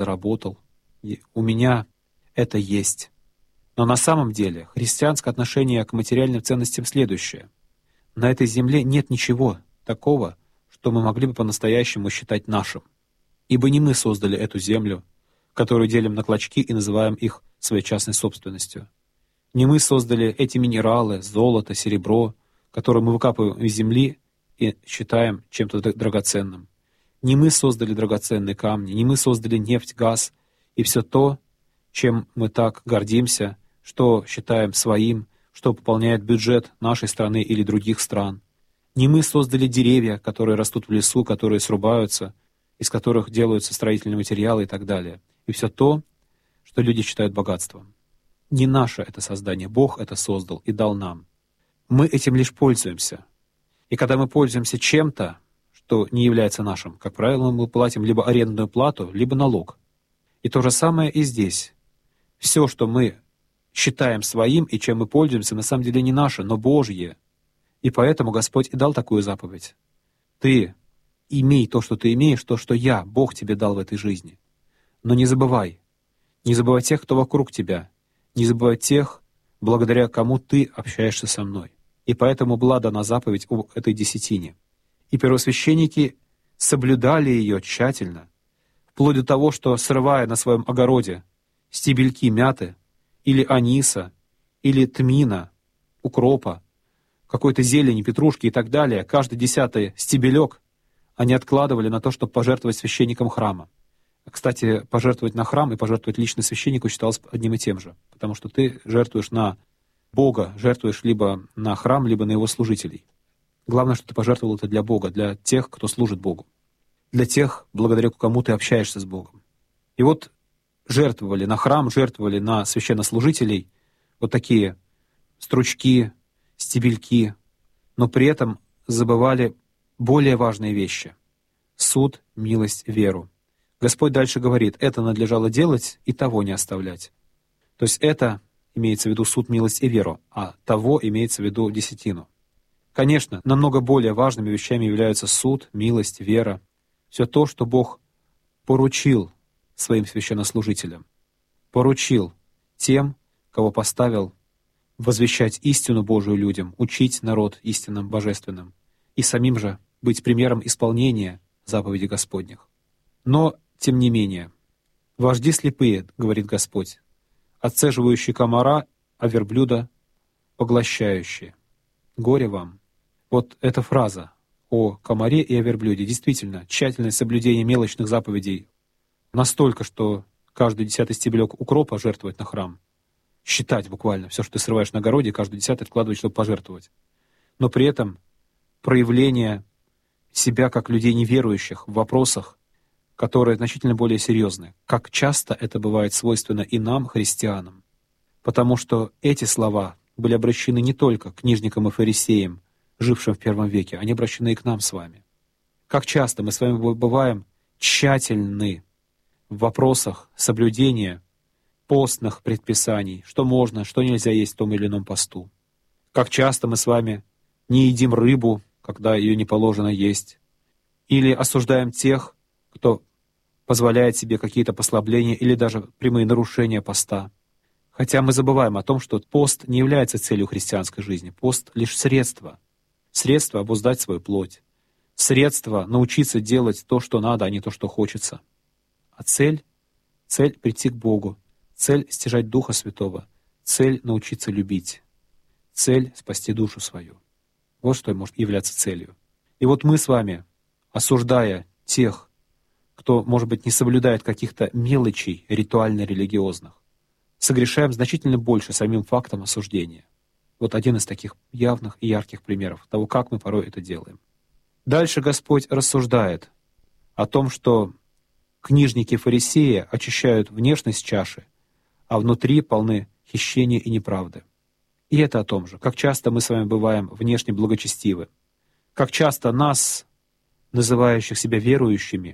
заработал, и у меня это есть. Но на самом деле христианское отношение к материальным ценностям следующее. На этой земле нет ничего такого, что мы могли бы по-настоящему считать нашим. Ибо не мы создали эту землю, которую делим на клочки и называем их своей частной собственностью. Не мы создали эти минералы, золото, серебро, которые мы выкапываем из земли и считаем чем-то драгоценным. Не мы создали драгоценные камни, не мы создали нефть, газ и все то, чем мы так гордимся, что считаем своим, что пополняет бюджет нашей страны или других стран. Не мы создали деревья, которые растут в лесу, которые срубаются, из которых делаются строительные материалы и так далее. И все то, что люди считают богатством. Не наше это создание, Бог это создал и дал нам. Мы этим лишь пользуемся. И когда мы пользуемся чем-то, что не является нашим, как правило, мы платим либо арендную плату, либо налог. И то же самое и здесь. Все, что мы считаем своим и чем мы пользуемся, на самом деле не наше, но Божье. И поэтому Господь и дал такую заповедь. Ты имей то, что ты имеешь, то, что я, Бог, тебе дал в этой жизни. Но не забывай тех, кто вокруг тебя, не забывай тех, благодаря кому ты общаешься со мной. И поэтому была дана заповедь об этой десятине. И первосвященники соблюдали ее тщательно, вплоть до того, что, срывая на своем огороде стебельки мяты, или аниса, или тмина, укропа, какой-то зелени, петрушки и так далее, каждый 10-й стебелек они откладывали на то, чтобы пожертвовать священникам храма. Кстати, пожертвовать на храм и пожертвовать лично священнику считалось одним и тем же, потому что ты жертвуешь на Бога, жертвуешь либо на храм, либо на его служителей. Главное, что ты пожертвовал это для Бога, для тех, кто служит Богу, для тех, благодаря кому ты общаешься с Богом. И вот жертвовали на храм, жертвовали на священнослужителей вот такие стручки, стебельки, но при этом забывали более важные вещи — суд, милость, веру. Господь дальше говорит, это надлежало делать и того не оставлять. То есть это имеется в виду суд, милость и веру, а того имеется в виду десятину. Конечно, намного более важными вещами являются суд, милость, вера, все то, что Бог поручил своим священнослужителям, поручил тем, кого поставил возвещать истину Божию людям, учить народ истинам божественным и самим же быть примером исполнения заповедей Господних. Но, тем не менее, вожди слепые, говорит Господь, отцеживающие комара, а верблюда поглощающие. Горе вам. Вот эта фраза о комаре и о верблюде. Действительно, тщательное соблюдение мелочных заповедей настолько, что каждый 10-й стебелек укропа жертвовать на храм. Считать буквально все, что ты срываешь на огороде, каждый 10-й откладывать, чтобы пожертвовать. Но при этом проявление себя как людей неверующих в вопросах, которые значительно более серьезны. Как часто это бывает свойственно и нам, христианам. Потому что эти слова были обращены не только к книжникам и фарисеям, жившим в первом веке, они обращены и к нам с вами. Как часто мы с вами бываем тщательны в вопросах соблюдения постных предписаний, что можно, что нельзя есть в том или ином посту. Как часто мы с вами не едим рыбу, когда ее не положено есть, или осуждаем тех, кто позволяет себе какие-то послабления или даже прямые нарушения поста. Хотя мы забываем о том, что пост не является целью христианской жизни. Пост — лишь средство. Средство обуздать свою плоть. Средство научиться делать то, что надо, а не то, что хочется. А цель — прийти к Богу. Цель — стяжать Духа Святого. Цель — научиться любить. Цель — спасти душу свою. Вот что может являться целью. И вот мы с вами, осуждая тех, кто, может быть, не соблюдает каких-то мелочей ритуально-религиозных, согрешаем значительно больше самим фактом осуждения. Вот один из таких явных и ярких примеров того, как мы порой это делаем. Дальше Господь рассуждает о том, что книжники фарисеи очищают внешность чаши, а внутри полны хищения и неправды. И это о том же, как часто мы с вами бываем внешне благочестивы, как часто нас, называющих себя верующими,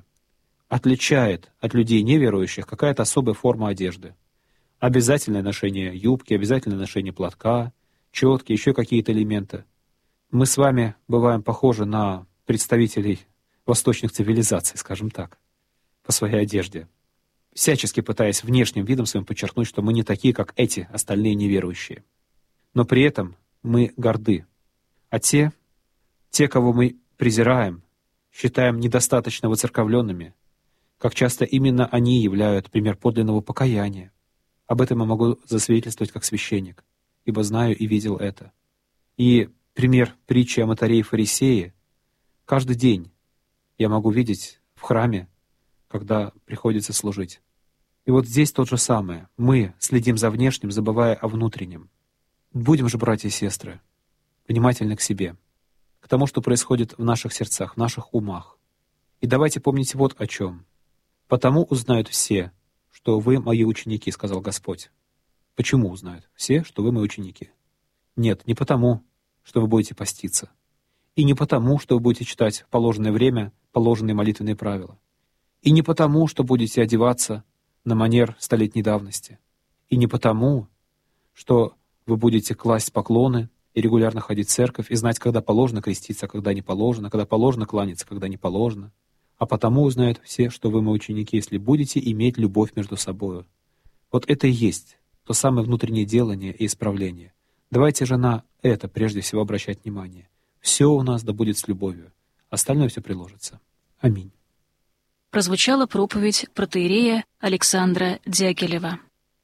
отличает от людей неверующих какая-то особая форма одежды. Обязательное ношение юбки, обязательное ношение платка, четки, еще какие-то элементы. Мы с вами бываем похожи на представителей восточных цивилизаций, скажем так, по своей одежде. всячески пытаясь внешним видом своим подчеркнуть, что мы не такие, как эти остальные неверующие. Но при этом мы горды. А те, кого мы презираем, считаем недостаточно воцерковленными, как часто именно они являют пример подлинного покаяния. Об этом я могу засвидетельствовать как священник, ибо знаю и видел это. И пример притчи о мотаре и фарисее каждый день я могу видеть в храме, когда приходится служить. И вот здесь то же самое. Мы следим за внешним, забывая о внутреннем. Будем же, братья и сестры, внимательны к себе, к тому, что происходит в наших сердцах, в наших умах. И давайте помнить вот о чем. «Потому узнают все, что вы мои ученики», — сказал Господь. Почему узнают все, что вы мои ученики? Нет, не потому, что вы будете поститься. И не потому, что вы будете читать в положенное время положенные молитвенные правила. И не потому, что будете одеваться на манер столетней давности. И не потому, что вы будете класть поклоны и регулярно ходить в церковь и знать, когда положено креститься, а когда не положено, когда положено кланяться, когда не положено. А потому узнают все, что вы мои ученики, если будете иметь любовь между собою. Вот это и есть то самое внутреннее делание и исправление. Давайте же на это прежде всего обращать внимание. Все у нас да будет с любовью. Остальное все приложится. Аминь. Прозвучала проповедь протоиерея Александра Дягилева.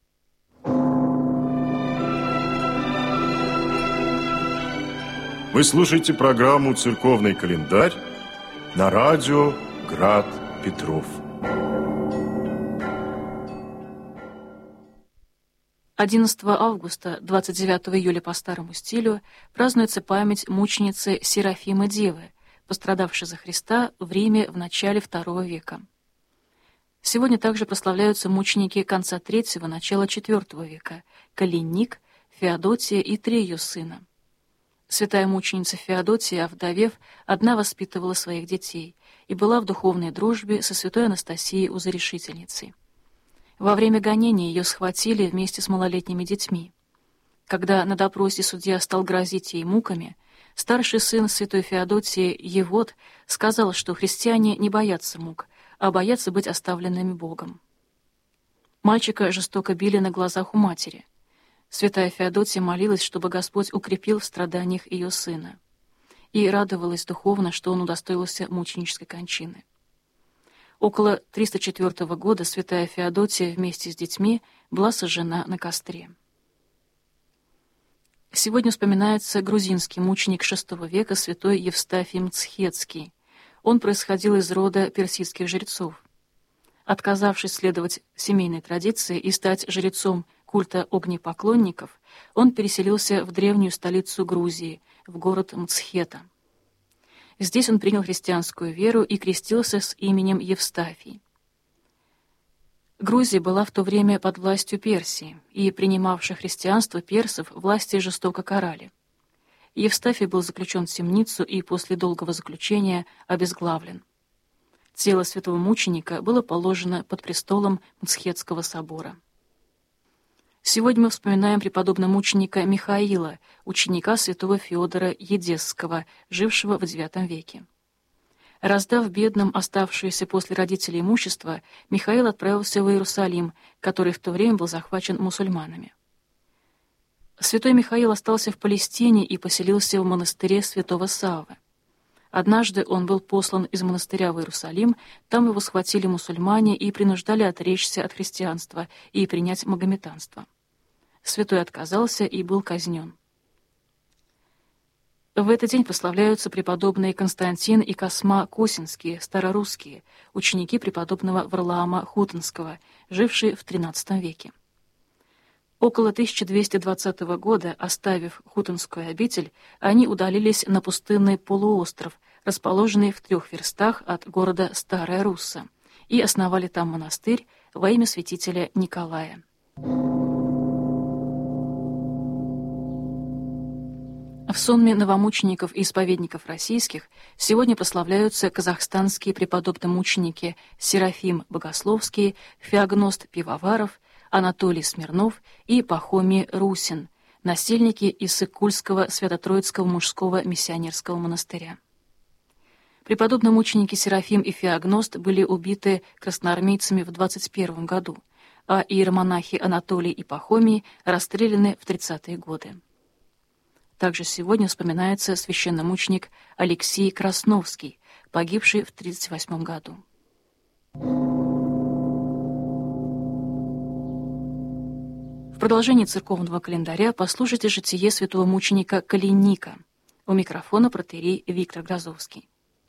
Вы слушаете программу «Церковный календарь» на радио «Град Петров». 11 августа, 29 июля по старому стилю, празднуется память мученицы Серафимы Девы, пострадавшей за Христа в Риме в начале II века. Сегодня также прославляются мученики конца III – начала IV века – Калиник, Феодотия и 3 ее сына. Святая мученица Феодотия, овдовев, одна воспитывала своих детей и была в духовной дружбе со святой Анастасией Узорешительницей. Во время гонения ее схватили вместе с малолетними детьми. Когда на допросе судья стал грозить ей муками, старший сын святой Феодотии, Евод, сказал, что христиане не боятся мук, а боятся быть оставленными Богом. Мальчика жестоко били на глазах у матери. Святая Феодотия молилась, чтобы Господь укрепил в страданиях ее сына, и радовалась духовно, что он удостоился мученической кончины. Около 304 года святая Феодотия вместе с детьми была сожжена на костре. Сегодня вспоминается грузинский мученик VI века святой Евстафий Мцхетский. Он происходил из рода персидских жрецов. Отказавшись следовать семейной традиции и стать жрецом культа огнепоклонников, он переселился в древнюю столицу Грузии, в город Мцхета. Здесь он принял христианскую веру и крестился с именем Евстафий. Грузия была в то время под властью Персии, и принимавших христианство персов власти жестоко карали. Евстафий был заключен в темницу и после долгого заключения обезглавлен. Тело святого мученика было положено под престолом Мцхетского собора. Сегодня мы вспоминаем преподобного мученика Михаила, ученика святого Феодора Едесского, жившего в IX веке. Раздав бедным оставшееся после родителей имущество, Михаил отправился в Иерусалим, который в то время был захвачен мусульманами. Святой Михаил остался в Палестине и поселился в монастыре святого Саввы. Однажды он был послан из монастыря в Иерусалим, там его схватили мусульмане и принуждали отречься от христианства и принять магометанство. Святой отказался и был казнен. В этот день прославляются преподобные Константин и Косма Косинские, старорусские, ученики преподобного Варлаама Хутонского, жившие в XIII веке. Около 1220 года, оставив Хутонскую обитель, они удалились на пустынный полуостров, расположенный в 3 верстах от города Старая Русса, и основали там монастырь во имя святителя Николая. В сонме новомучеников и исповедников российских сегодня прославляются казахстанские преподобно-мученики Серафим Богословский, Феогност Пивоваров, Анатолий Смирнов и Пахомий Русин, насельники Иссык-Кульского Свято-Троицкого мужского миссионерского монастыря. Преподобные мученики Серафим и Феогност были убиты красноармейцами в 21 году, а иеромонахи Анатолий и Пахомий расстреляны в 30-е годы. Также сегодня вспоминается священномученик Алексей Красновский, погибший в 1938 году. В продолжении церковного календаря послушайте житие святого мученика Калиника. У микрофона протоиерей Виктор Грозовский.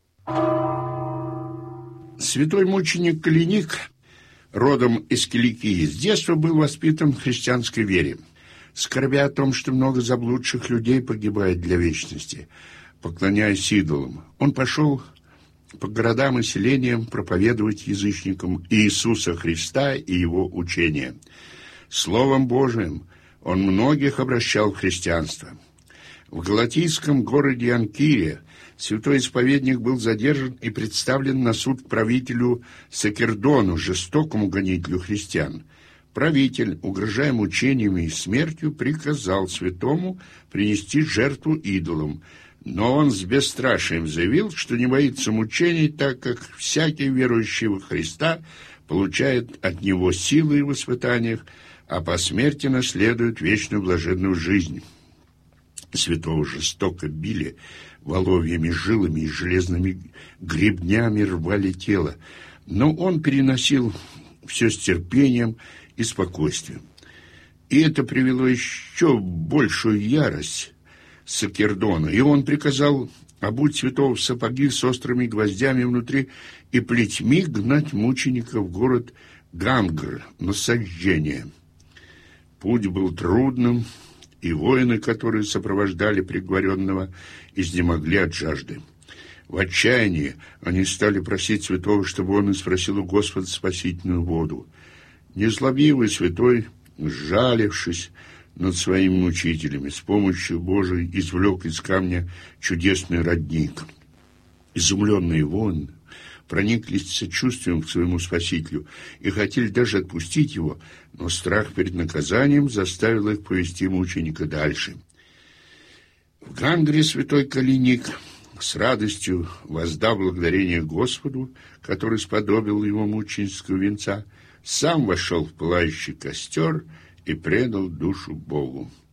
Святой мученик Калиник, родом из Киликии, с детства был воспитан в христианской вере. Скорбя о том, что много заблудших людей погибает для вечности, поклоняясь идолам, он пошел по городам и селениям проповедовать язычникам Иисуса Христа и Его учения. Словом Божиим он многих обращал в христианство. В галатийском городе Анкире святой исповедник был задержан и представлен на суд к правителю Сакердону, жестокому гонителю христиан. Правитель, угрожая мучениями и смертью, приказал святому принести жертву идолам, но он с бесстрашием заявил, что не боится мучений, так как всякий верующий во Христа получает от него силы в испытаниях, а по смерти наследует вечную блаженную жизнь. Святого жестоко били воловьими жилами и железными гребнями рвали тело, но он переносил все с терпением и спокойствием. И это привело еще большую ярость Сакердона, и он приказал обуть святого в сапоги с острыми гвоздями внутри и плетьми гнать мученика в город Гангр на сожжение. Путь был трудным, и воины, которые сопровождали приговоренного, изнемогли от жажды. В отчаянии они стали просить святого, чтобы он испросил у Господа спасительную воду. Незлобивый святой, сжалившись над своими мучителями, с помощью Божией извлек из камня чудесный родник. Изумленные воины прониклись сочувствием к своему Спасителю и хотели даже отпустить его, но страх перед наказанием заставил их повести мученика дальше. В Гангре святой Калиник с радостью, воздав благодарение Господу, который сподобил его мученического венца, сам вошел в пылающий костер и предал душу Богу.